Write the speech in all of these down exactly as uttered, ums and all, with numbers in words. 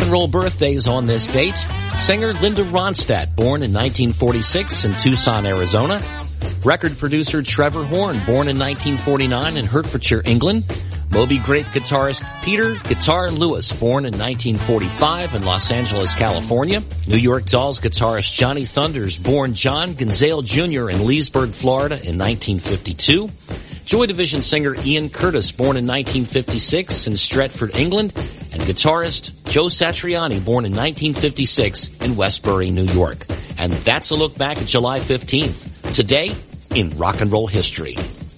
and roll birthdays on this date. Singer Linda Ronstadt, born in nineteen forty-six in Tucson, Arizona. Record producer Trevor Horn, born in nineteen forty-nine in Hertfordshire, England. Moby Grape guitarist Peter Guitar Lewis, born in nineteen forty-five in Los Angeles, California. New York Dolls guitarist Johnny Thunders, born John Gonzale Junior in Leesburg, Florida in nineteen fifty-two. Joy Division singer Ian Curtis, born in nineteen fifty-six in Stretford, England. And guitarist Joe Satriani, born in nineteen fifty-six in Westbury, New York. And that's a look back at July fifteenth. Today in rock and roll history.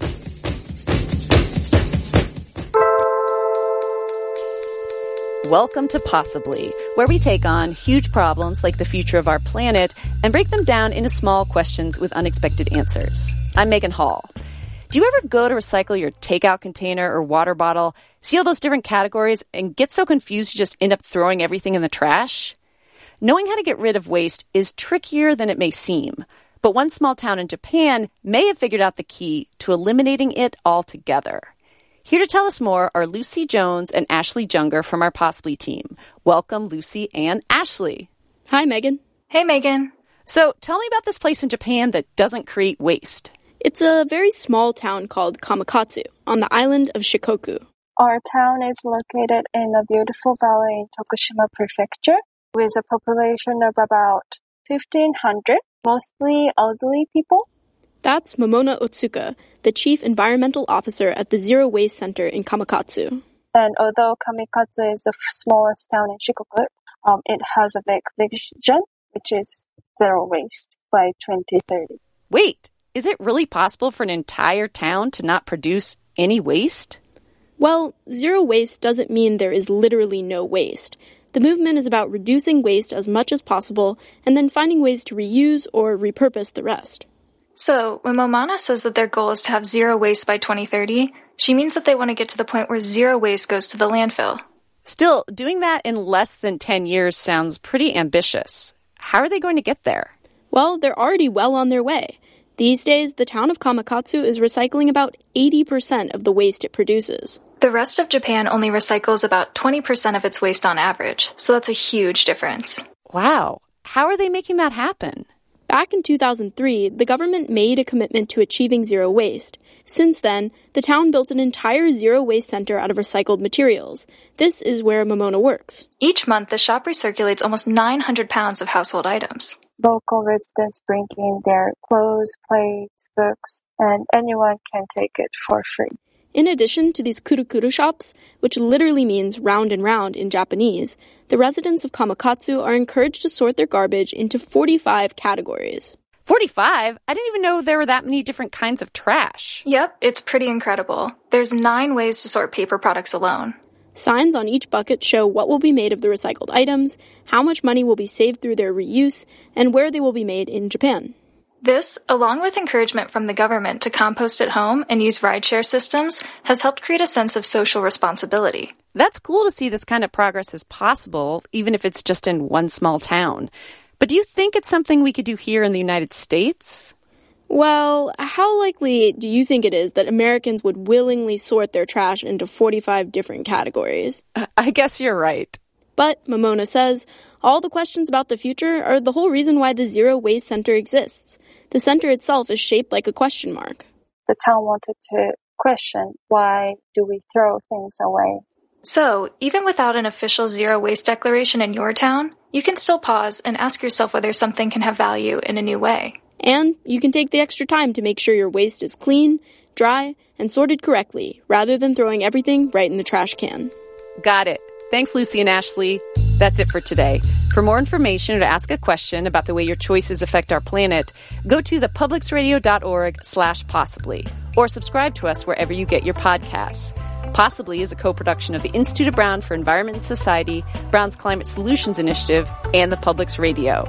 Welcome to Possibly, where we take on huge problems like the future of our planet and break them down into small questions with unexpected answers. I'm Megan Hall. Do you ever go to recycle your takeout container or water bottle, see all those different categories, and get so confused you just end up throwing everything in the trash? Knowing how to get rid of waste is trickier than it may seem, but one small town in Japan may have figured out the key to eliminating it altogether. Here to tell us more are Lucy Jones and Ashley Junger from our Possibly team. Welcome, Lucy and Ashley. Hi, Megan. Hey, Megan. So tell me about this place in Japan that doesn't create waste. It's a very small town called Kamakatsu on the island of Shikoku. Our town is located in a beautiful valley in Tokushima Prefecture with a population of about fifteen hundred, mostly elderly people. That's Momona Otsuka, the Chief Environmental Officer at the Zero Waste Center in Kamakatsu. And although Kamakatsu is the smallest town in Shikoku, um, it has a big vision, which is zero waste by twenty thirty. Wait, is it really possible for an entire town to not produce any waste? Well, zero waste doesn't mean there is literally no waste. The movement is about reducing waste as much as possible and then finding ways to reuse or repurpose the rest. So, when Momona says that their goal is to have zero waste by twenty thirty, she means that they want to get to the point where zero waste goes to the landfill. Still, doing that in less than ten years sounds pretty ambitious. How are they going to get there? Well, they're already well on their way. These days, the town of Kamakatsu is recycling about eighty percent of the waste it produces. The rest of Japan only recycles about twenty percent of its waste on average, so that's a huge difference. Wow. How are they making that happen? Back in two thousand three, the government made a commitment to achieving zero waste. Since then, the town built an entire zero waste center out of recycled materials. This is where Momona works. Each month, the shop recirculates almost nine hundred pounds of household items. Local residents bring in their clothes, plates, books, and anyone can take it for free. In addition to these kurukuru shops, which literally means round and round in Japanese, the residents of Kamakatsu are encouraged to sort their garbage into forty-five categories. forty-five? I didn't even know there were that many different kinds of trash. Yep, it's pretty incredible. There's nine ways to sort paper products alone. Signs on each bucket show what will be made of the recycled items, how much money will be saved through their reuse, and where they will be made in Japan. This, along with encouragement from the government to compost at home and use rideshare systems, has helped create a sense of social responsibility. That's cool to see this kind of progress is possible, even if it's just in one small town. But do you think it's something we could do here in the United States? Well, how likely do you think it is that Americans would willingly sort their trash into forty-five different categories? I guess you're right. But, Momona says, all the questions about the future are the whole reason why the Zero Waste Center exists. The center itself is shaped like a question mark. The town wanted to question, why do we throw things away? So, even without an official zero waste declaration in your town, you can still pause and ask yourself whether something can have value in a new way. And you can take the extra time to make sure your waste is clean, dry, and sorted correctly, rather than throwing everything right in the trash can. Got it. Thanks, Lucy and Ashley. That's it for today. For more information or to ask a question about the way your choices affect our planet, go to thepublicsradio.org slash possibly, or subscribe to us wherever you get your podcasts. Possibly is a co-production of the Institute of Brown for Environment and Society, Brown's Climate Solutions Initiative, and the Public's Radio.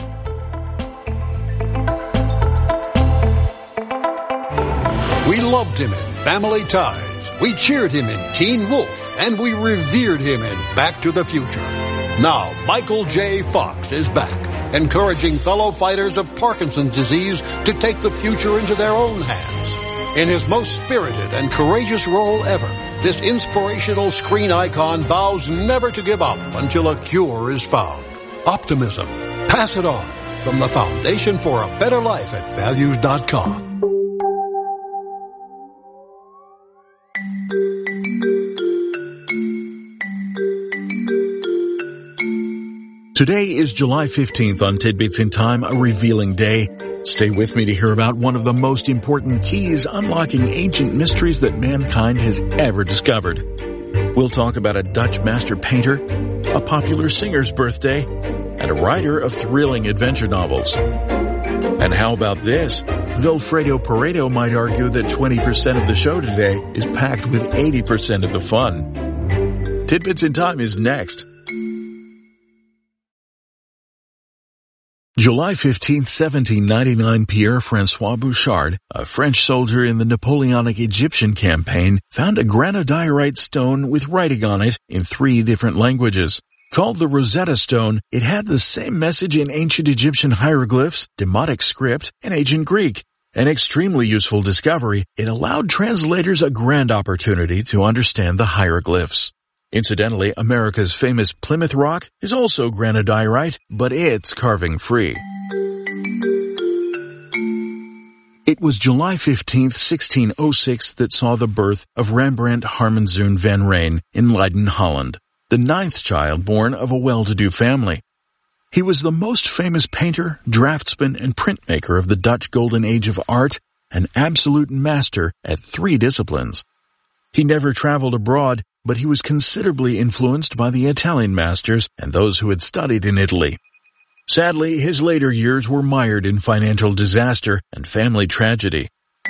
We loved him in Family Ties. We cheered him in Teen Wolf, and we revered him in Back to the Future. Now, Michael J. Fox is back, encouraging fellow fighters of Parkinson's disease to take the future into their own hands. In his most spirited and courageous role ever, this inspirational screen icon vows never to give up until a cure is found. Optimism. Pass it on from the Foundation for a Better Life at values dot com. Today is July fifteenth on Tidbits in Time, a revealing day. Stay with me to hear about one of the most important keys unlocking ancient mysteries that mankind has ever discovered. We'll talk about a Dutch master painter, a popular singer's birthday, and a writer of thrilling adventure novels. And how about this? Vilfredo Pareto might argue that twenty percent of the show today is packed with eighty percent of the fun. Tidbits in Time is next. July fifteenth, seventeen ninety-nine, Pierre-François Bouchard, a French soldier in the Napoleonic Egyptian campaign, found a granodiorite stone with writing on it in three different languages. Called the Rosetta Stone, it had the same message in ancient Egyptian hieroglyphs, Demotic script, and ancient Greek. An extremely useful discovery, it allowed translators a grand opportunity to understand the hieroglyphs. Incidentally, America's famous Plymouth Rock is also granodiorite, but it's carving-free. It was July fifteenth, sixteen oh six that saw the birth of Rembrandt Harmenszoon van Rijn in Leiden, Holland, the ninth child born of a well-to-do family. He was the most famous painter, draftsman, and printmaker of the Dutch Golden Age of art, an absolute master at three disciplines. He never traveled abroad, but he was considerably influenced by the Italian masters and those who had studied in Italy. Sadly, his later years were mired in financial disaster and family tragedy.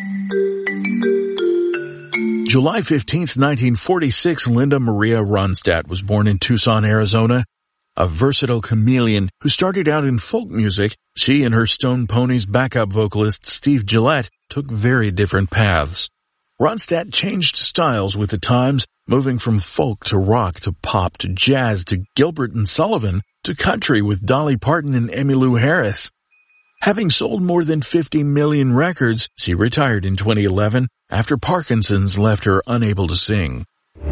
July fifteenth, nineteen forty-six, Linda Maria Ronstadt was born in Tucson, Arizona. A versatile chameleon who started out in folk music, she and her Stone Ponies backup vocalist Steve Gillette took very different paths. Ronstadt changed styles with the times, moving from folk to rock to pop to jazz to Gilbert and Sullivan to country with Dolly Parton and Emmylou Harris. Having sold more than fifty million records, she retired in twenty eleven after Parkinson's left her unable to sing.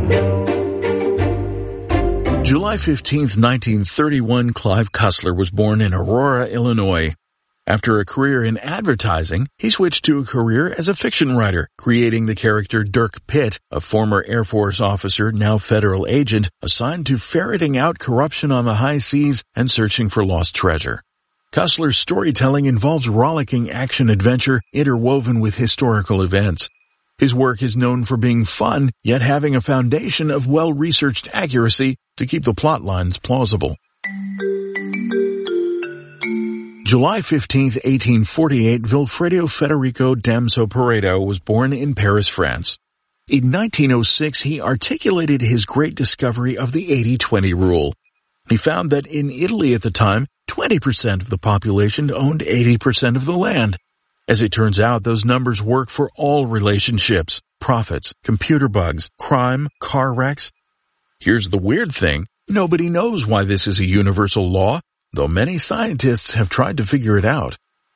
July fifteenth, nineteen thirty-one, Clive Cussler was born in Aurora, Illinois. After a career in advertising, he switched to a career as a fiction writer, creating the character Dirk Pitt, a former Air Force officer, now federal agent, assigned to ferreting out corruption on the high seas and searching for lost treasure. Cussler's storytelling involves rollicking action-adventure interwoven with historical events. His work is known for being fun, yet having a foundation of well-researched accuracy to keep the plot lines plausible. July fifteenth, eighteen forty-eight, Vilfredo Federico Damso Pareto was born in Paris, France. In nineteen oh six, he articulated his great discovery of the eighty twenty rule. He found that in Italy at the time, twenty percent of the population owned eighty percent of the land. As it turns out, those numbers work for all relationships, profits, computer bugs, crime, car wrecks. Here's the weird thing. Nobody knows why this is a universal law, though many scientists have tried to figure it out.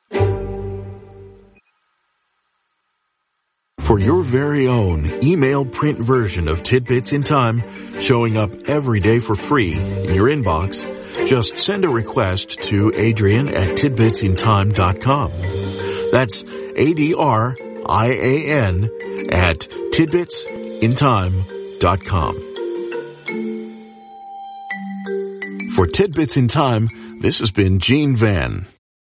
For your very own email print version of Tidbits in Time, showing up every day for free in your inbox, just send a request to Adrian at tidbits in time dot com. That's A D R I A N at tidbits in time dot com. For Tidbits in Time, this has been Gene Van.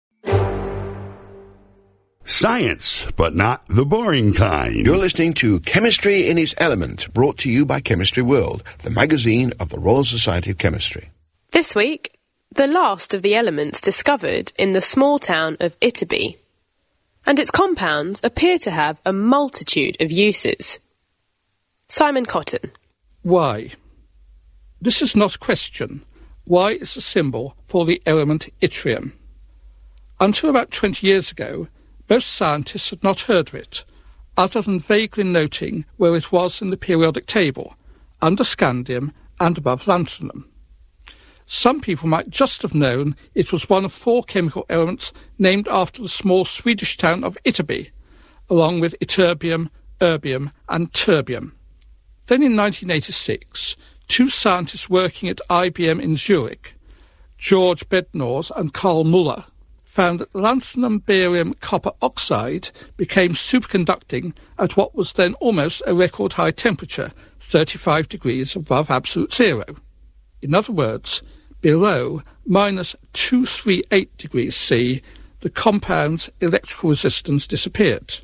Science, but not the boring kind. You're listening to Chemistry in its Element, brought to you by Chemistry World, the magazine of the Royal Society of Chemistry. This week, the last of the elements discovered in the small town of Itaby. And its compounds appear to have a multitude of uses. Simon Cotton. Why? This is not a question. Why is a symbol for the element yttrium. Until about twenty years ago, most scientists had not heard of it, other than vaguely noting where it was in the periodic table, under scandium and above lanthanum. Some people might just have known it was one of four chemical elements named after the small Swedish town of Itaby, along with ytterbium, erbium, and terbium. Then in nineteen eighty-six, two scientists working at I B M in Zurich, George Bednorz and Karl Muller, found that lanthanum barium copper oxide became superconducting at what was then almost a record high temperature, thirty-five degrees above absolute zero. In other words, below minus two hundred thirty-eight degrees C, the compound's electrical resistance disappeared.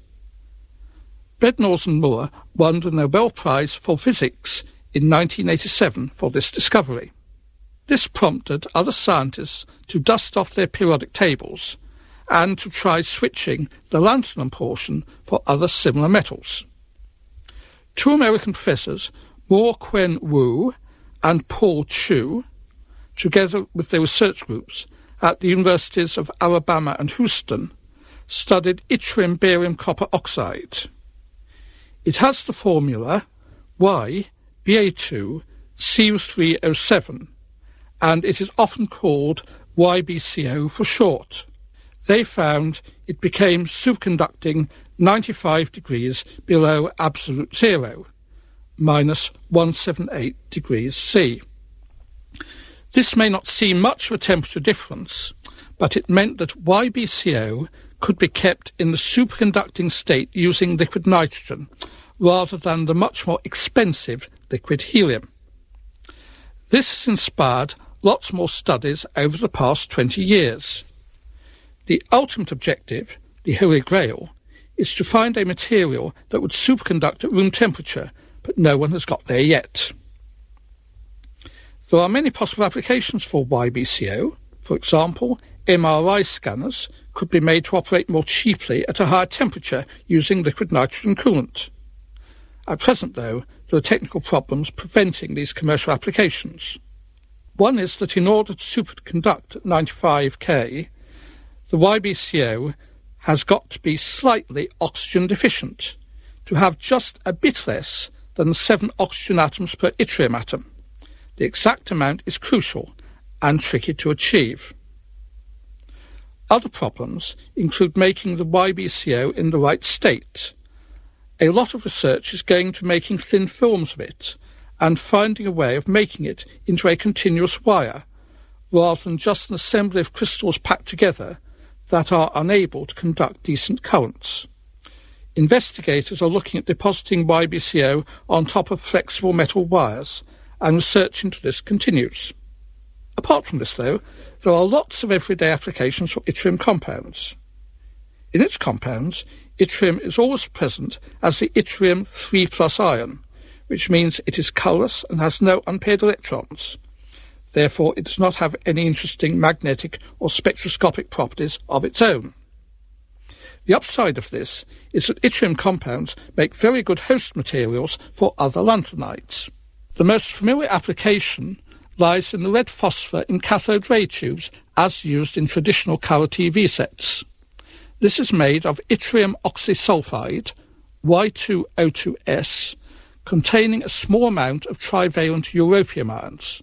Bednorz and Muller won the Nobel Prize for Physics in nineteen eighty-seven for this discovery. This prompted other scientists to dust off their periodic tables and to try switching the lanthanum portion for other similar metals. Two American professors, Mo Kuen Wu and Paul Chu, together with their research groups at the universities of Alabama and Houston, studied yttrium barium copper oxide. It has the formula Y B A two C U three oh seven, and it is often called Y B C O for short. They found it became superconducting ninety-five degrees below absolute zero, minus one hundred seventy-eight degrees C. This may not seem much of a temperature difference, but it meant that Y B C O could be kept in the superconducting state using liquid nitrogen, rather than the much more expensive liquid helium. This has inspired lots more studies over the past twenty years. The ultimate objective, the Holy Grail, is to find a material that would superconduct at room temperature, but no one has got there yet. There are many possible applications for Y B C O. For example, M R I scanners could be made to operate more cheaply at a higher temperature using liquid nitrogen coolant. At present, though, there are technical problems preventing these commercial applications. One is that in order to superconduct at ninety-five K, the Y B C O has got to be slightly oxygen deficient, to have just a bit less than seven oxygen atoms per yttrium atom. The exact amount is crucial and tricky to achieve. Other problems include making the Y B C O in the right state. A lot of research is going to making thin films of it and finding a way of making it into a continuous wire, rather than just an assembly of crystals packed together that are unable to conduct decent currents. Investigators are looking at depositing Y B C O on top of flexible metal wires, and research into this continues. Apart from this, though, there are lots of everyday applications for yttrium compounds. In its compounds, yttrium is always present as the yttrium three plus ion, which means it is colourless and has no unpaired electrons. Therefore, it does not have any interesting magnetic or spectroscopic properties of its own. The upside of this is that yttrium compounds make very good host materials for other lanthanides. The most familiar application lies in the red phosphor in cathode ray tubes as used in traditional colour T V sets. This is made of yttrium oxysulfide, Y two O two S, containing a small amount of trivalent europium ions.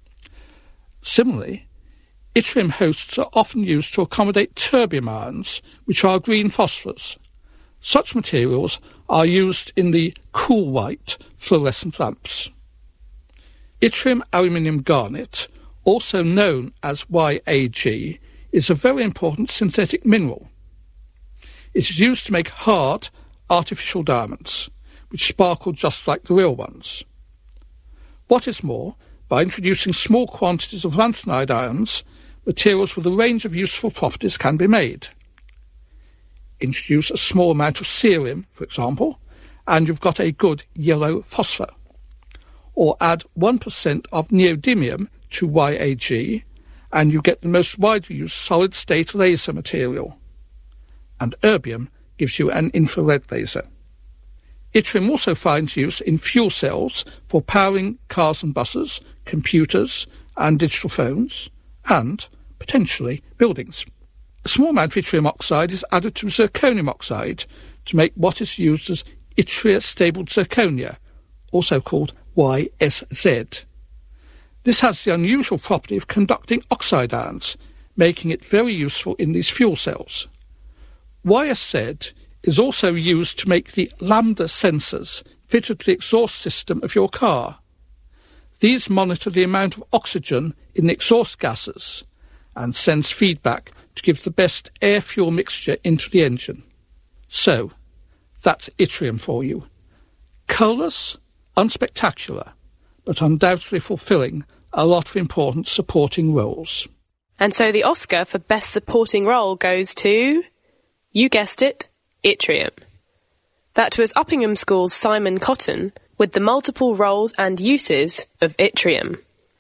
Similarly, yttrium hosts are often used to accommodate terbium ions, which are green phosphors. Such materials are used in the cool white fluorescent lamps. Yttrium aluminium garnet, also known as Y A G, is a very important synthetic mineral. It is used to make hard, artificial diamonds, which sparkle just like the real ones. What is more, by introducing small quantities of lanthanide ions, materials with a range of useful properties can be made. Introduce a small amount of cerium, for example, and you've got a good yellow phosphor. Or add one percent of neodymium to Y A G, and you get the most widely used solid-state laser material. And erbium gives you an infrared laser. Yttrium also finds use in fuel cells for powering cars and buses, computers and digital phones, and, potentially, buildings. A small amount of yttrium oxide is added to zirconium oxide to make what is used as yttria-stable zirconia, also called Y S Z. This has the unusual property of conducting oxide ions, making it very useful in these fuel cells. Y S Z is also used to make the lambda sensors fitted to the exhaust system of your car. These monitor the amount of oxygen in the exhaust gases and sends feedback to give the best air-fuel mixture into the engine. So, that's Yttrium for you. Colourless, unspectacular, but undoubtedly fulfilling a lot of important supporting roles. And so the Oscar for Best Supporting Role goes to, you guessed it, Yttrium. That was Uppingham School's Simon Cotton with the multiple roles and uses of Yttrium.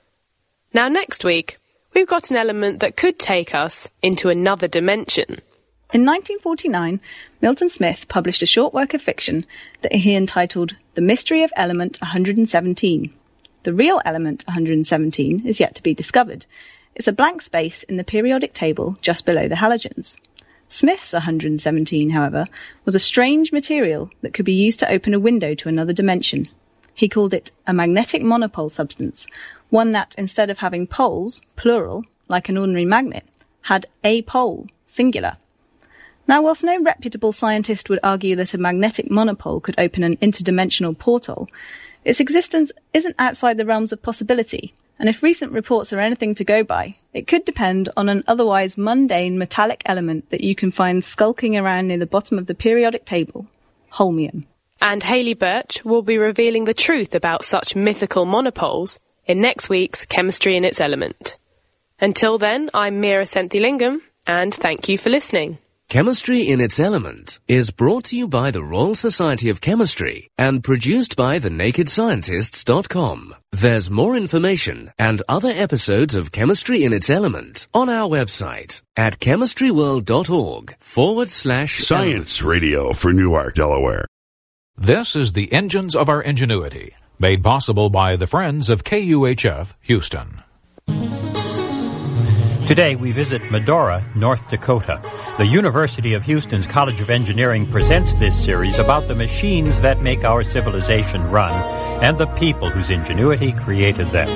Now next week, we've got an element that could take us into another dimension. In nineteen forty-nine, Milton Smith published a short work of fiction that he entitled The Mystery of Element one hundred seventeen. The real element one hundred seventeen is yet to be discovered. It's a blank space in the periodic table just below the halogens. Smith's one hundred seventeen, however, was a strange material that could be used to open a window to another dimension. He called it a magnetic monopole substance, one that, instead of having poles, plural, like an ordinary magnet, had a pole, singular. Now, whilst no reputable scientist would argue that a magnetic monopole could open an interdimensional portal, its existence isn't outside the realms of possibility, and if recent reports are anything to go by, it could depend on an otherwise mundane metallic element that you can find skulking around near the bottom of the periodic table, holmium. And Hayley Birch will be revealing the truth about such mythical monopoles in next week's Chemistry in its Element. Until then, I'm Meera Senthilingam, and thank you for listening. Chemistry in its Element is brought to you by the Royal Society of Chemistry and produced by the naked scientists dot com. There's more information and other episodes of Chemistry in its Element on our website at chemistryworld.org forward slash Science Radio for Newark, Delaware. This is the Engines of Our Ingenuity, made possible by the Friends of K U H F Houston. Today we visit Medora, North Dakota. The University of Houston's College of Engineering presents this series about the machines that make our civilization run and the people whose ingenuity created them.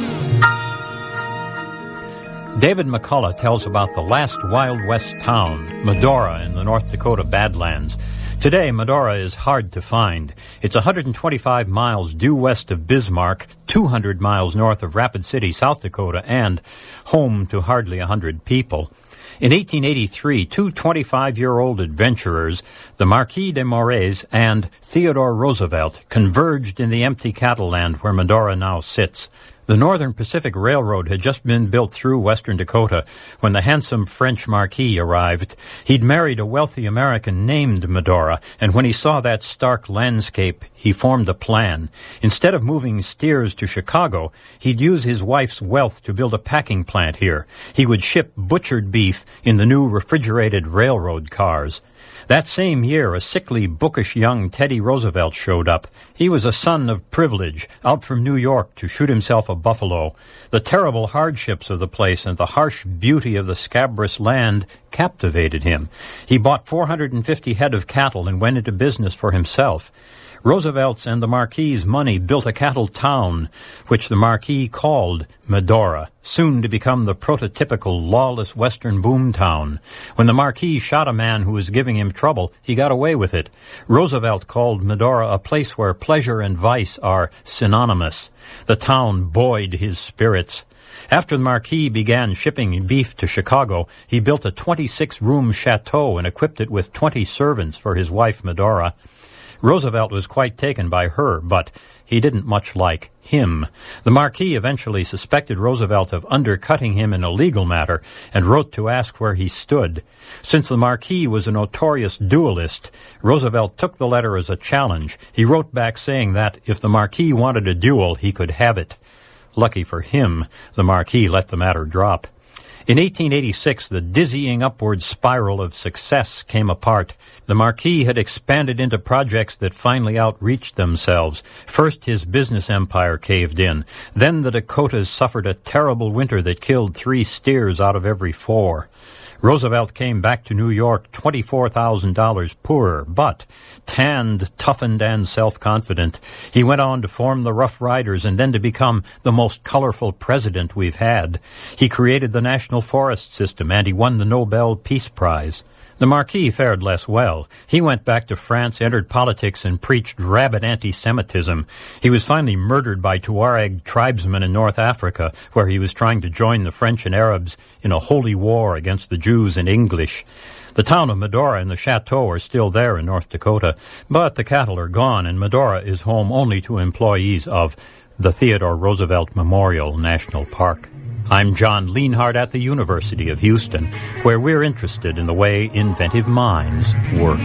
David McCullough tells about the last Wild West town, Medora, in the North Dakota Badlands. Today, Medora is hard to find. It's one hundred twenty-five miles due west of Bismarck, two hundred miles north of Rapid City, South Dakota, and home to hardly one hundred people. In eighteen eighty-three, two twenty-five-year-old adventurers, the Marquis de Moraes and Theodore Roosevelt, converged in the empty cattle land where Medora now sits. The Northern Pacific Railroad had just been built through western Dakota when the handsome French Marquis arrived. He'd married a wealthy American named Medora, and when he saw that stark landscape, he formed a plan. Instead of moving steers to Chicago, he'd use his wife's wealth to build a packing plant here. He would ship butchered beef in the new refrigerated railroad cars. That same year, a sickly, bookish young Teddy Roosevelt showed up. He was a son of privilege, out from New York to shoot himself a buffalo. The terrible hardships of the place and the harsh beauty of the scabrous land captivated him. He bought four hundred fifty head of cattle and went into business for himself. Roosevelt's and the Marquis' money built a cattle town, which the Marquis called Medora, soon to become the prototypical lawless western boom town. When the Marquis shot a man who was giving him trouble, he got away with it. Roosevelt called Medora a place where pleasure and vice are synonymous. The town buoyed his spirits. After the Marquis began shipping beef to Chicago, he built a twenty-six room chateau and equipped it with twenty servants for his wife Medora. Roosevelt was quite taken by her, but he didn't much like him. The Marquis eventually suspected Roosevelt of undercutting him in a legal matter and wrote to ask where he stood. Since the Marquis was a notorious duelist, Roosevelt took the letter as a challenge. He wrote back saying that if the Marquis wanted a duel, he could have it. Lucky for him, the Marquis let the matter drop. In eighteen eighty-six, the dizzying upward spiral of success came apart. The Marquis had expanded into projects that finally outreached themselves. First, his business empire caved in. Then the Dakotas suffered a terrible winter that killed three steers out of every four. Roosevelt came back to New York twenty-four thousand dollars poorer, but tanned, toughened, and self-confident. He went on to form the Rough Riders and then to become the most colorful president we've had. He created the National Forest System, and he won the Nobel Peace Prize. The Marquis fared less well. He went back to France, entered politics, and preached rabid anti-Semitism. He was finally murdered by Tuareg tribesmen in North Africa, where he was trying to join the French and Arabs in a holy war against the Jews and English. The town of Medora and the chateau are still there in North Dakota, but the cattle are gone, and Medora is home only to employees of the Theodore Roosevelt Memorial National Park. I'm John Lienhardt at the University of Houston, where we're interested in the way inventive minds work.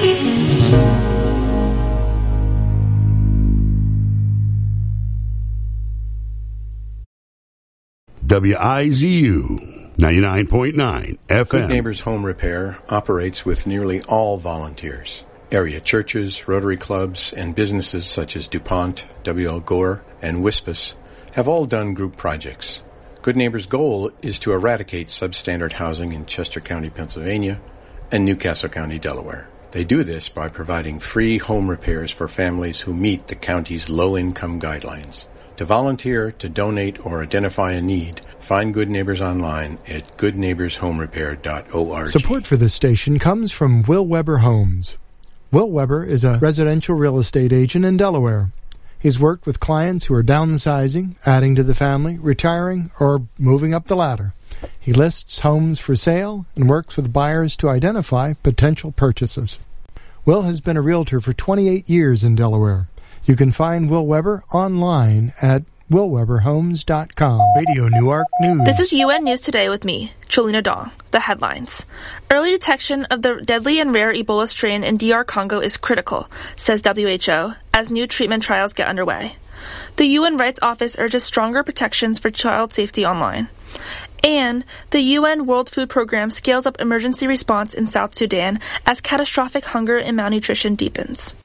W I Z U ninety-nine point nine F M. Good Neighbors Home Repair operates with nearly all volunteers. Area churches, Rotary clubs, and businesses such as DuPont, W L. Gore, and WISPAS have all done group projects. Good Neighbors' goal is to eradicate substandard housing in Chester County, Pennsylvania, and Newcastle County, Delaware. They do this by providing free home repairs for families who meet the county's low-income guidelines. To volunteer, to donate, or identify a need, find Good Neighbors online at good neighbors home repair dot org. Support for this station comes from Will Weber Homes. Will Weber is a residential real estate agent in Delaware. He's worked with clients who are downsizing, adding to the family, retiring, or moving up the ladder. He lists homes for sale and works with buyers to identify potential purchases. Will has been a realtor for twenty-eight years in Delaware. You can find Will Weber online at will weber homes dot com. Radio Newark News. This is U N News Today with me, Cholina Dong. The headlines. Early detection of the deadly and rare Ebola strain in D R Congo is critical, says W H O, as new treatment trials get underway. The U N Rights Office urges stronger protections for child safety online. And the U N World Food Program scales up emergency response in South Sudan as catastrophic hunger and malnutrition deepens.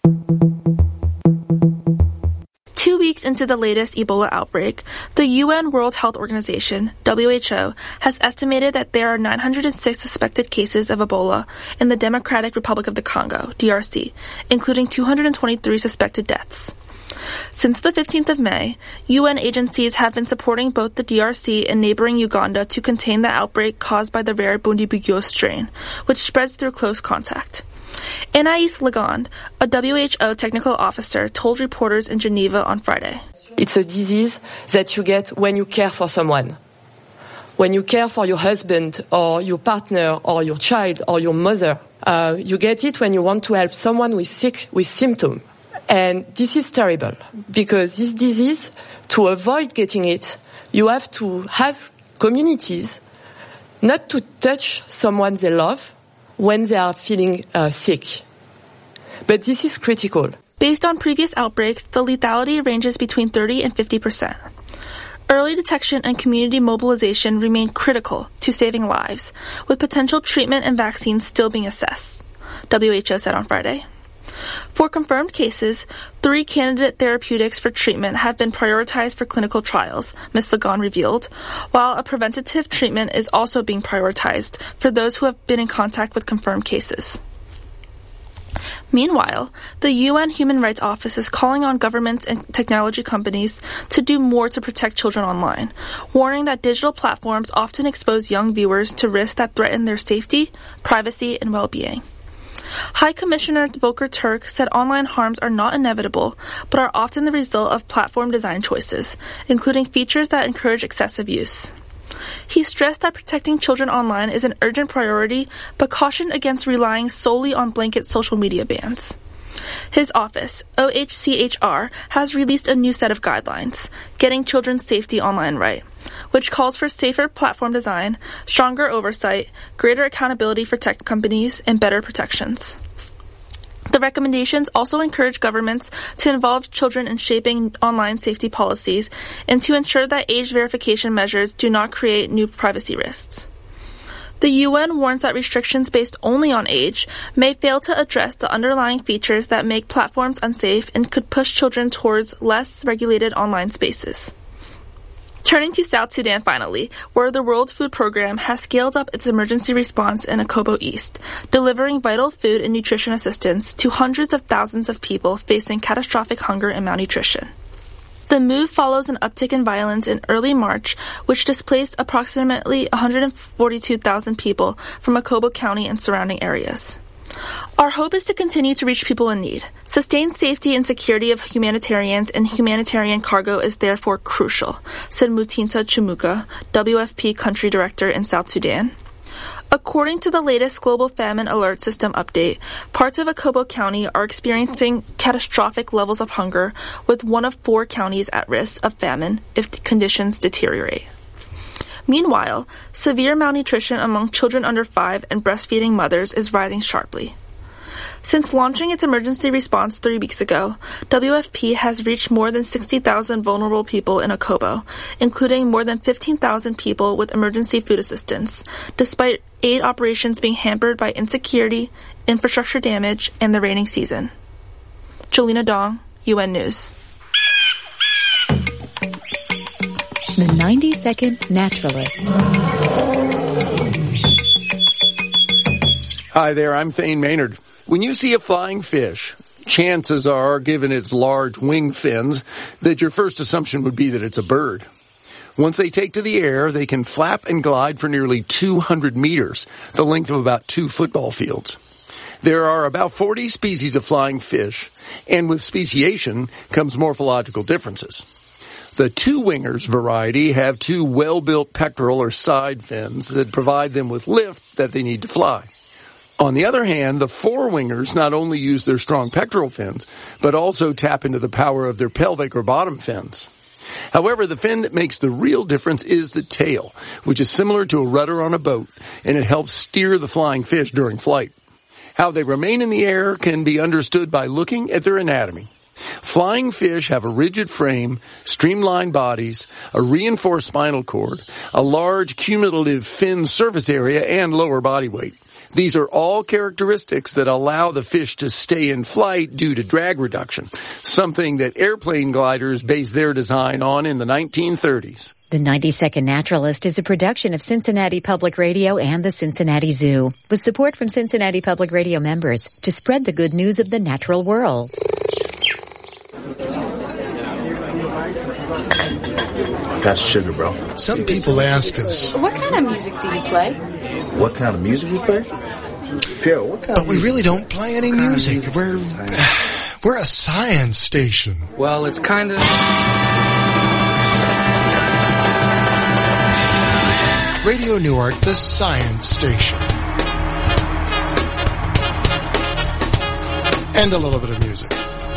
Two weeks into the latest Ebola outbreak, the U N World Health Organization, W H O, has estimated that there are nine hundred six suspected cases of Ebola in the Democratic Republic of the Congo, D R C, including two hundred twenty-three suspected deaths. Since the fifteenth of May, U N agencies have been supporting both the D R C and neighboring Uganda to contain the outbreak caused by the rare Bundibugyo strain, which spreads through close contact. Anais Legond, a W H O technical officer, told reporters in Geneva on Friday. It's a disease that you get when you care for someone. When you care for your husband or your partner or your child or your mother, uh, you get it when you want to help someone who is sick with symptoms. And this is terrible because this disease, to avoid getting it, you have to ask communities not to touch someone they love when they are feeling uh, sick. But this is critical. Based on previous outbreaks, the lethality ranges between thirty and fifty percent. Early detection and community mobilization remain critical to saving lives, with potential treatment and vaccines still being assessed, W H O said on Friday. For confirmed cases, three candidate therapeutics for treatment have been prioritized for clinical trials, Miz Lagon revealed, while a preventative treatment is also being prioritized for those who have been in contact with confirmed cases. Meanwhile, the U N Human Rights Office is calling on governments and technology companies to do more to protect children online, warning that digital platforms often expose young viewers to risks that threaten their safety, privacy, and well-being. High Commissioner Volker Turk said online harms are not inevitable, but are often the result of platform design choices, including features that encourage excessive use. He stressed that protecting children online is an urgent priority, but cautioned against relying solely on blanket social media bans. His office, O H C H R, has released a new set of guidelines, Getting Children's Safety Online Right, which calls for safer platform design, stronger oversight, greater accountability for tech companies, and better protections. The recommendations also encourage governments to involve children in shaping online safety policies and to ensure that age verification measures do not create new privacy risks. The U N warns that restrictions based only on age may fail to address the underlying features that make platforms unsafe and could push children towards less regulated online spaces. Turning to South Sudan finally, where the World Food Program has scaled up its emergency response in Akobo East, delivering vital food and nutrition assistance to hundreds of thousands of people facing catastrophic hunger and malnutrition. The move follows an uptick in violence in early March, which displaced approximately one hundred forty-two thousand people from Okobo County and surrounding areas. Our hope is to continue to reach people in need. Sustained safety and security of humanitarians and humanitarian cargo is therefore crucial, said Mutinta Chumuka, W F P Country Director in South Sudan. According to the latest Global Famine Alert System update, parts of Okobo County are experiencing catastrophic levels of hunger, with one of four counties at risk of famine if conditions deteriorate. Meanwhile, severe malnutrition among children under five and breastfeeding mothers is rising sharply. Since launching its emergency response three weeks ago, W F P has reached more than sixty thousand vulnerable people in Okobo, including more than fifteen thousand people with emergency food assistance, despite aid operations being hampered by insecurity, infrastructure damage, and the rainy season. Jolena Dong, U N News. The ninety second Naturalist. Hi there, I'm Thane Maynard. When you see a flying fish, chances are, given its large wing fins, that your first assumption would be that it's a bird. Once they take to the air, they can flap and glide for nearly two hundred meters, the length of about two football fields. There are about forty species of flying fish, and with speciation comes morphological differences. The two-wingers variety have two well-built pectoral or side fins that provide them with lift that they need to fly. On the other hand, the four-wingers not only use their strong pectoral fins, but also tap into the power of their pelvic or bottom fins. However, the fin that makes the real difference is the tail, which is similar to a rudder on a boat, and it helps steer the flying fish during flight. How they remain in the air can be understood by looking at their anatomy. Flying fish have a rigid frame, streamlined bodies, a reinforced spinal cord, a large cumulative fin surface area, and lower body weight. These are all characteristics that allow the fish to stay in flight due to drag reduction, something that airplane gliders based their design on in the nineteen thirties. The ninety second Naturalist is a production of Cincinnati Public Radio and the Cincinnati Zoo, with support from Cincinnati Public Radio members to spread the good news of the natural world. That's sugar, bro. Some people ask us, what kind of music do you play? What kind of music we play? Pierre, what kind but of we really don't play any music. We're, we're a science station. Well, it's kind of... Radio Newark, the science station. And a little bit of music.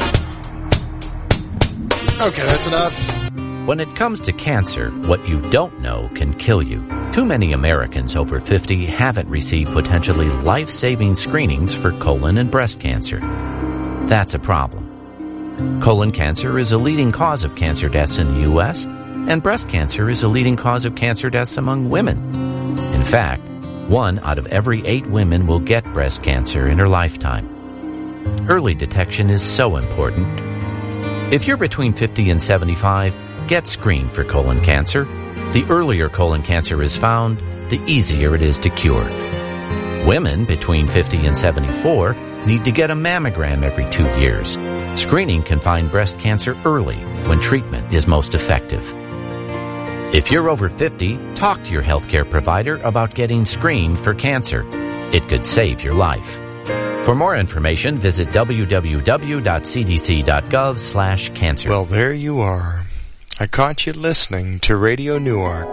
Okay, that's enough. When it comes to cancer, what you don't know can kill you. Too many Americans over fifty haven't received potentially life-saving screenings for colon and breast cancer. That's a problem. Colon cancer is a leading cause of cancer deaths in the U S, and breast cancer is a leading cause of cancer deaths among women. In fact, one out of every eight women will get breast cancer in her lifetime. Early detection is so important. If you're between fifty and seventy-five, get screened for colon cancer. The earlier colon cancer is found, the easier it is to cure. Women between fifty and seventy-four need to get a mammogram every two years. Screening can find breast cancer early when treatment is most effective. If you're over fifty, talk to your healthcare provider about getting screened for cancer. It could save your life. For more information, visit w w w dot c d c dot gov slash cancer. Well, there you are. I caught you listening to Radio Newark.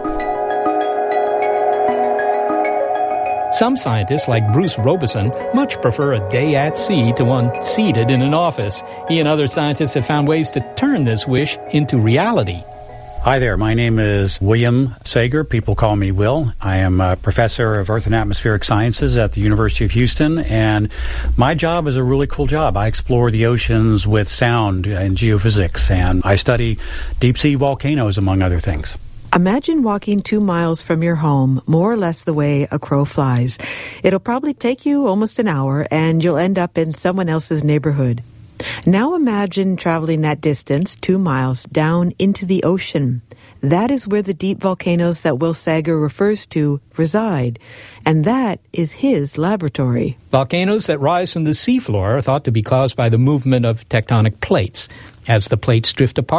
Some scientists, like Bruce Robeson, much prefer a day at sea to one seated in an office. He and other scientists have found ways to turn this wish into reality. Hi there, my name is William Sager. People call me Will. I am a professor of Earth and Atmospheric Sciences at the University of Houston, and my job is a really cool job. I explore the oceans with sound and geophysics, and I study deep-sea volcanoes, among other things. Imagine walking two miles from your home, more or less the way a crow flies. It'll probably take you almost an hour, and you'll end up in someone else's neighborhood. Now imagine traveling that distance, two miles, down into the ocean. That is where the deep volcanoes that Will Sager refers to reside, and that is his laboratory. Volcanoes that rise from the seafloor are thought to be caused by the movement of tectonic plates. As the plates drift apart,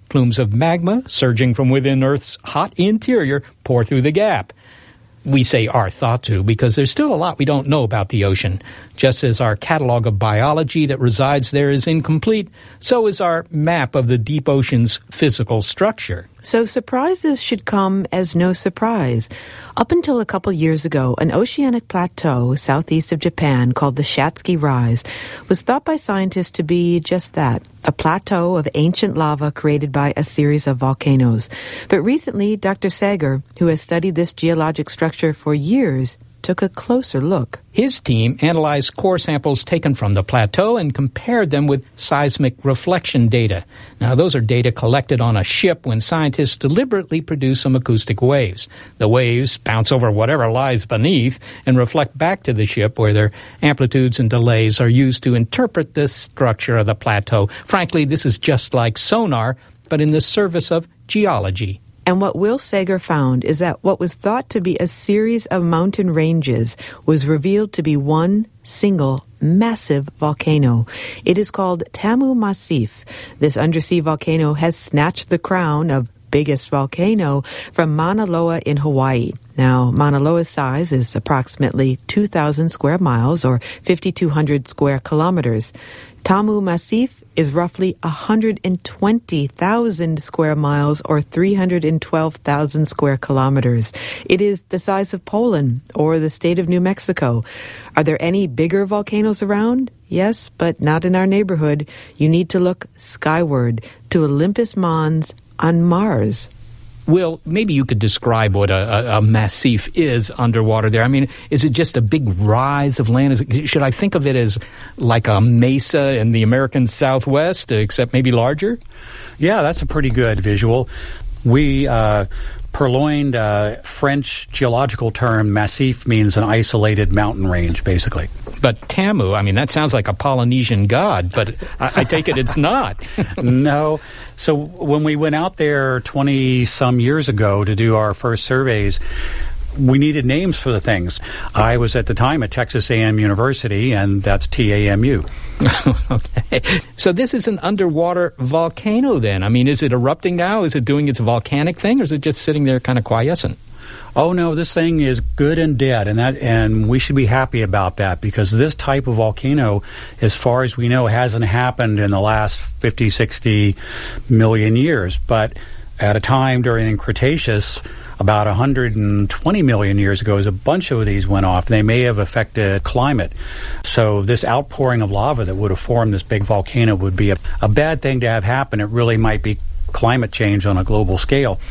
Plumes of magma surging from within Earth's hot interior pour through the gap. We say are thought to because there's still a lot we don't know about the ocean. Just as our catalog of biology that resides there is incomplete, so is our map of the deep ocean's physical structure. So surprises should come as no surprise. Up until a couple years ago, an oceanic plateau southeast of Japan called the Shatsky Rise was thought by scientists to be just that, a plateau of ancient lava created by a series of volcanoes. But recently, Doctor Sager, who has studied this geologic structure for years, took a closer look. His team analyzed core samples taken from the plateau and compared them with seismic reflection data. Now, those are data collected on a ship when scientists deliberately produce some acoustic waves. The waves bounce over whatever lies beneath and reflect back to the ship, where their amplitudes and delays are used to interpret the structure of the plateau. Frankly, this is just like sonar, but in the service of geology. And what Will Sager found is that what was thought to be a series of mountain ranges was revealed to be one single massive volcano. It is called Tamu Massif. This undersea volcano has snatched the crown of biggest volcano from Mauna Loa in Hawaii. Now, Mauna Loa's size is approximately two thousand square miles or five thousand two hundred square kilometers. Tamu Massif is roughly one hundred twenty thousand square miles or three hundred twelve thousand square kilometers. It is the size of Poland or the state of New Mexico. Are there any bigger volcanoes around? Yes, but not in our neighborhood. You need to look skyward to Olympus Mons on Mars. Will, maybe you could describe what a, a, a massif is underwater there. I mean, is it just a big rise of land? Is it, should I think of it as like a mesa in the American Southwest, except maybe larger? Yeah, that's a pretty good visual. We uh, purloined a French geological term. Massif means an isolated mountain range, basically. But Tamu, I mean, that sounds like a Polynesian god, but I, I take it it's not. No. So when we went out there twenty-some years ago to do our first surveys, we needed names for the things. I was at the time at Texas A and M University, and that's T A M U. Okay. So this is an underwater volcano then. I mean, is it erupting now? Is it doing its volcanic thing, or is it just sitting there kind of quiescent? Oh, no, this thing is good and dead, and that, and we should be happy about that, because this type of volcano, as far as we know, hasn't happened in the last fifty, sixty million years. But at a time during the Cretaceous, about one hundred twenty million years ago, as a bunch of these went off, they may have affected climate. So this outpouring of lava that would have formed this big volcano would be a, a bad thing to have happen. It really might be climate change on a global scale.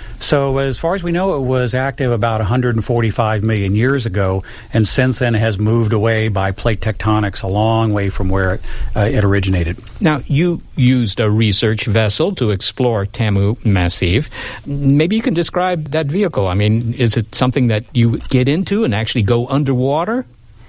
So as far as we know, it was active about one hundred forty-five million years ago, and since then has moved away by plate tectonics a long way from where it, uh, it originated. Now, you used a research vessel to explore Tamu Massif. Maybe you can describe that vehicle. I mean, is it something that you get into and actually go underwater?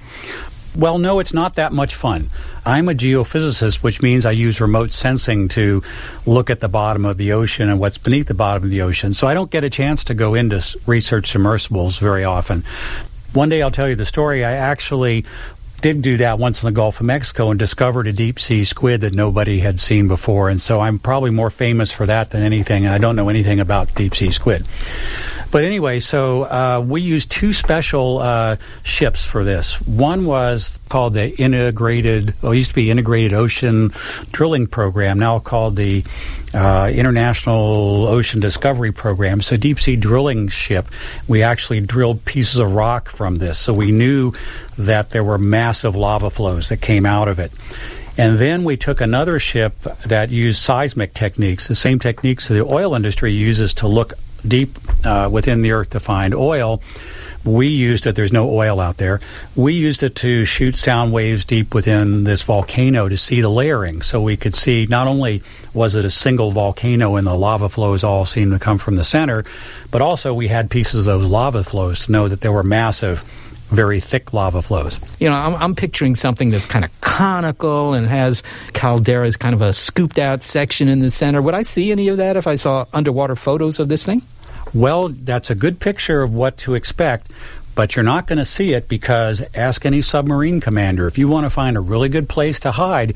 Well, no, it's not that much fun. I'm a geophysicist, which means I use remote sensing to look at the bottom of the ocean and what's beneath the bottom of the ocean. So I don't get a chance to go into research submersibles very often. One day I'll tell you the story. I actually did do that once in the Gulf of Mexico and discovered a deep-sea squid that nobody had seen before. And so I'm probably more famous for that than anything, and I don't know anything about deep-sea squid. But anyway, so uh, we used two special uh, ships for this. One was called the Integrated, well, it used to be Integrated Ocean Drilling Program, now called the uh, International Ocean Discovery Program. It's a deep-sea drilling ship. We actually drilled pieces of rock from this, so we knew that there were massive lava flows that came out of it. And then we took another ship that used seismic techniques, the same techniques the oil industry uses to look deep uh, within the earth to find oil. We used it, there's no oil out there, we used it to shoot sound waves deep within this volcano to see the layering. So we could see not only was it a single volcano and the lava flows all seemed to come from the center, but also we had pieces of those lava flows to know that there were massive, very thick lava flows. You know, I'm, I'm picturing something that's kind of conical and has calderas, kind of a scooped out section in the center. Would I see any of that if I saw underwater photos of this thing? Well, that's a good picture of what to expect, but you're not going to see it because ask any submarine commander. If you want to find a really good place to hide,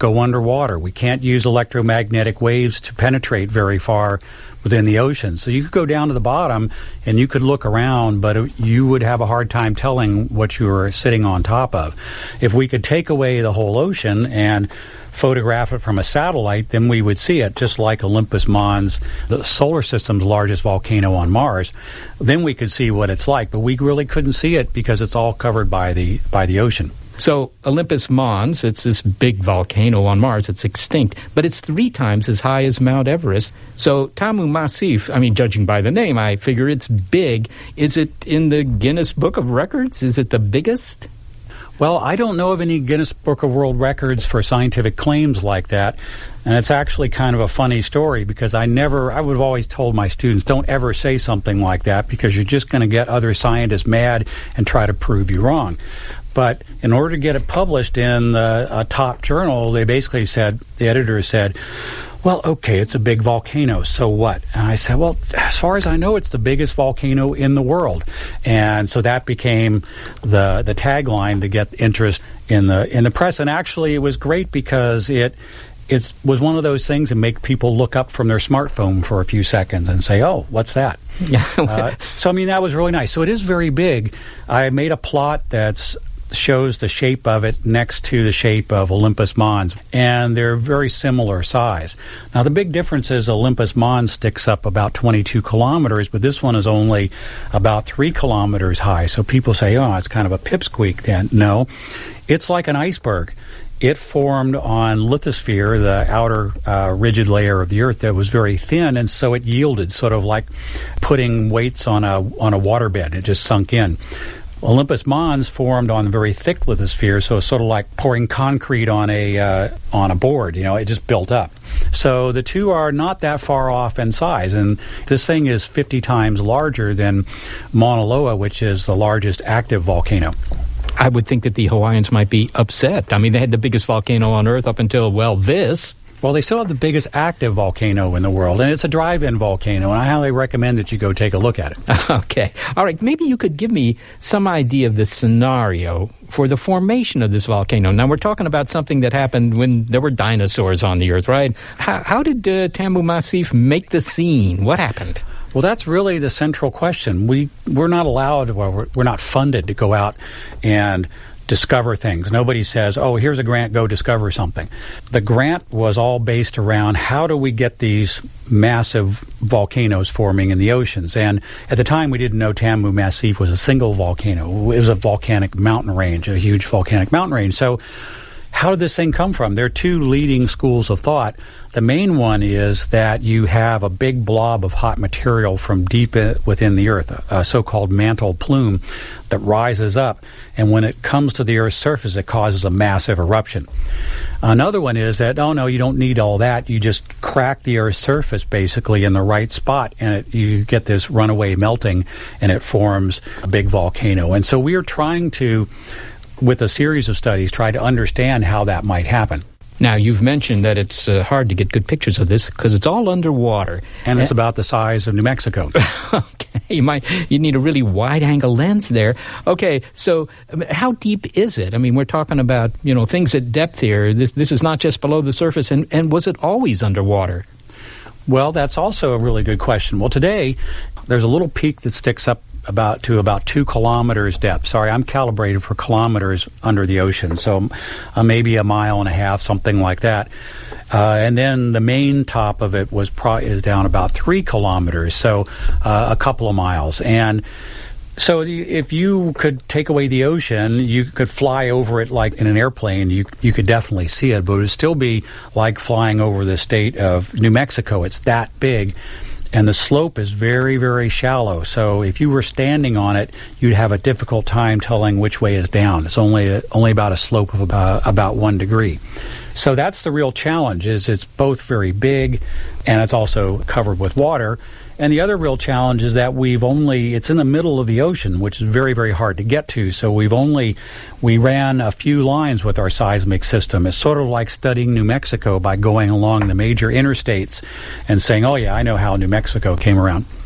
go underwater. We can't use electromagnetic waves to penetrate very far within the ocean. So you could go down to the bottom and you could look around, but you would have a hard time telling what you were sitting on top of. If we could take away the whole ocean and photograph it from a satellite, then we would see it, just like Olympus Mons, the solar system's largest volcano on Mars. Then we could see what it's like, but we really couldn't see it because it's all covered by the by the ocean. So Olympus Mons, it's this big volcano on Mars. It's extinct, but it's three times as high as Mount Everest. So Tamu Massif, I mean, judging by the name, I figure it's big. Is it in the Guinness Book of Records? Is it the biggest? Well, I don't know of any Guinness Book of World Records for scientific claims like that. And it's actually kind of a funny story because I never, I would have always told my students, don't ever say something like that because you're just going to get other scientists mad and try to prove you wrong. But in order to get it published in the, a top journal, they basically said, the editor said, well, okay, it's a big volcano, so what? And I said, well, as far as I know, it's the biggest volcano in the world. And so that became the the tagline to get interest in the in the press. And actually, it was great because it it was one of those things that make people look up from their smartphone for a few seconds and say, oh, what's that? uh, so, I mean, that was really nice. So it is very big. I made a plot that's shows the shape of it next to the shape of Olympus Mons, and they're very similar size. Now, the big difference is Olympus Mons sticks up about twenty-two kilometers, but this one is only about three kilometers high. So people say, oh, it's kind of a pipsqueak then. No, it's like an iceberg. It formed on lithosphere, the outer uh, rigid layer of the Earth that was very thin, and so it yielded, sort of like putting weights on a on a waterbed. It just sunk in. Olympus Mons formed on very thick lithosphere, so it's sort of like pouring concrete on a uh, on a board. You know, it just built up. So the two are not that far off in size, and this thing is fifty times larger than Mauna Loa, which is the largest active volcano. I would think that the Hawaiians might be upset. I mean, they had the biggest volcano on Earth up until, well, this. Well, they still have the biggest active volcano in the world, and it's a drive-in volcano, and I highly recommend that you go take a look at it. Okay. All right. Maybe you could give me some idea of the scenario for the formation of this volcano. Now, we're talking about something that happened when there were dinosaurs on the Earth, right? How, how did uh, Tamu Massif make the scene? What happened? Well, that's really the central question. We, we're not allowed, well, we're, we're not funded to go out and discover things. Nobody says, oh, here's a grant, go discover something. The grant was all based around how do we get these massive volcanoes forming in the oceans. And at the time, we didn't know Tamu Massif was a single volcano. It was a volcanic mountain range, a huge volcanic mountain range. So how did this thing come from? There are two leading schools of thought. The main one is that you have a big blob of hot material from deep within the Earth, a so-called mantle plume that rises up, and when it comes to the Earth's surface, it causes a massive eruption. Another one is that, oh, no, you don't need all that. You just crack the Earth's surface, basically, in the right spot, and it, you get this runaway melting, and it forms a big volcano. And so we are trying to, with a series of studies, try to understand how that might happen. Now, you've mentioned that it's uh, hard to get good pictures of this because it's all underwater. And it's uh, about the size of New Mexico. Okay, you might you need a really wide-angle lens there. Okay, so um, how deep is it? I mean, we're talking about, you know, things at depth here. This this is not just below the surface. And, and was it always underwater? Well, that's also a really good question. Well, today, there's a little peak that sticks up about to about two kilometers depth. Sorry, I'm calibrated for kilometers under the ocean, so uh, maybe a mile and a half, something like that. Uh, and then the main top of it was pro- is down about three kilometers, so uh, a couple of miles. And so if you could take away the ocean, you could fly over it like in an airplane. You you could definitely see it, but it would still be like flying over the state of New Mexico. It's that big. And the slope is very, very shallow. So if you were standing on it, you'd have a difficult time telling which way is down. It's only a, only about a slope of about, about one degree. So that's the real challenge, is it's both very big and it's also covered with water. And the other real challenge is that we've only, it's in the middle of the ocean, which is very, very hard to get to. So we've only, we ran a few lines with our seismic system. It's sort of like studying New Mexico by going along the major interstates and saying, oh yeah, I know how New Mexico came around.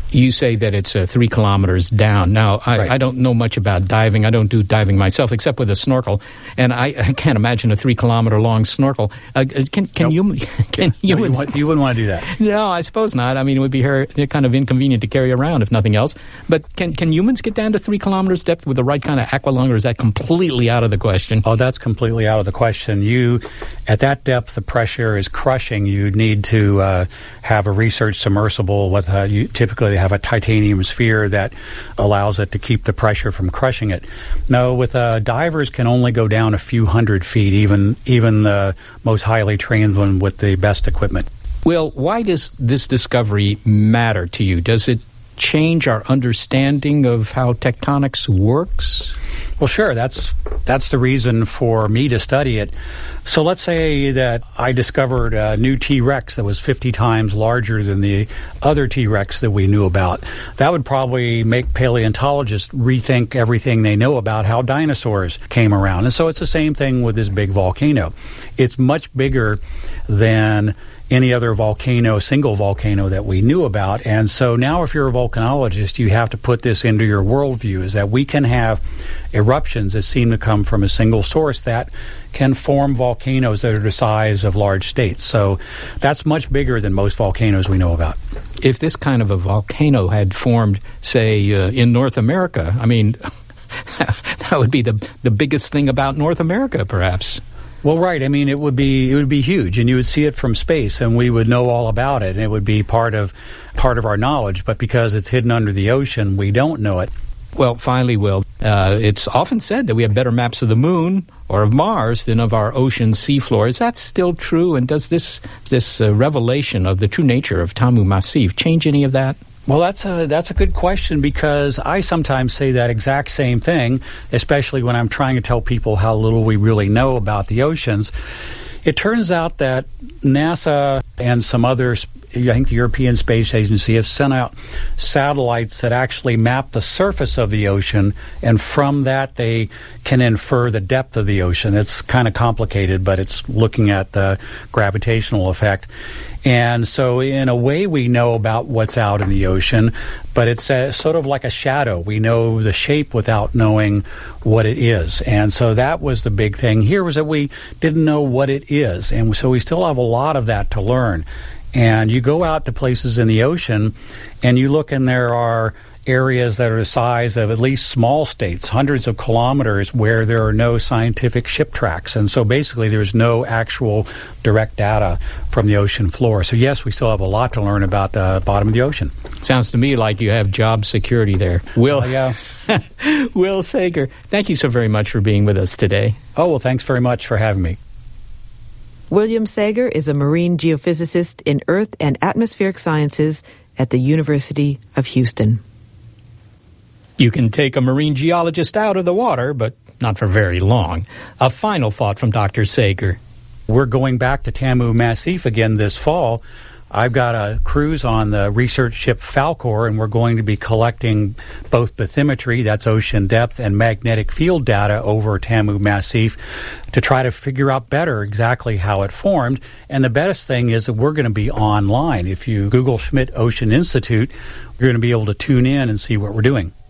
You say that it's uh, three kilometers down. Now, I, right. I don't know much about diving. I don't do diving myself, except with a snorkel, and I, I can't imagine a three-kilometer-long snorkel. Uh, can can nope. you can no, humans? You, want, you wouldn't want to do that. No, I suppose not. I mean, it would be her, kind of inconvenient to carry around, if nothing else. But can can humans get down to three kilometers depth with the right kind of aqualung, or is that completely out of the question? Oh, that's completely out of the question. You, at that depth, the pressure is crushing. You need to uh, have a research submersible with uh, you typically have a titanium sphere that allows it to keep the pressure from crushing it. No, with uh, divers can only go down a few hundred feet, even even the most highly trained one with the best equipment. Well, why does this discovery matter to you? Does it change our understanding of how tectonics works? Well, sure. That's that's the reason for me to study it. So let's say that I discovered a new T-Rex that was fifty times larger than the other T-Rex that we knew about. That would probably make paleontologists rethink everything they know about how dinosaurs came around. And so it's the same thing with this big volcano. It's much bigger than any other volcano, single volcano that we knew about. And so now if you're a volcanologist, you have to put this into your worldview, is that we can have eruptions that seem to come from a single source that can form volcanoes that are the size of large states. So that's much bigger than most volcanoes we know about. If this kind of a volcano had formed, say, uh, in North America, I mean, that would be the the biggest thing about North America, perhaps. Well, right. I mean, it would be it would be huge, and you would see it from space, and we would know all about it, and it would be part of part of our knowledge. But because it's hidden under the ocean, we don't know it. Well, finally, Will, uh, it's often said that we have better maps of the moon or of Mars than of our ocean seafloor. Is that still true? And does this this uh, revelation of the true nature of Tamu Massif change any of that? Well, that's a, that's a good question, because I sometimes say that exact same thing, especially when I'm trying to tell people how little we really know about the oceans. It turns out that NASA and some others, I think the European Space Agency, have sent out satellites that actually map the surface of the ocean, and from that they can infer the depth of the ocean. It's kind of complicated, but it's looking at the gravitational effect. And so in a way we know about what's out in the ocean, but it's a, sort of like a shadow. We know the shape without knowing what it is. And so that was the big thing here, was that we didn't know what it is. And so we still have a lot of that to learn. And you go out to places in the ocean and you look, and there are areas that are the size of at least small states, hundreds of kilometers, where there are no scientific ship tracks. And so basically there's no actual direct data from the ocean floor. So yes, we still have a lot to learn about the bottom of the ocean. Sounds to me like you have job security there. Will, uh, yeah. Will Sager, thank you so very much for being with us today. Oh, well, thanks very much for having me. William Sager is a marine geophysicist in Earth and Atmospheric Sciences at the University of Houston. You can take a marine geologist out of the water, but not for very long. A final thought from Doctor Sager. We're going back to Tamu Massif again this fall. I've got a cruise on the research ship Falkor, and we're going to be collecting both bathymetry, that's ocean depth, and magnetic field data over Tamu Massif to try to figure out better exactly how it formed. And the best thing is that we're going to be online. If you Google Schmidt Ocean Institute, you're going to be able to tune in and see what we're doing.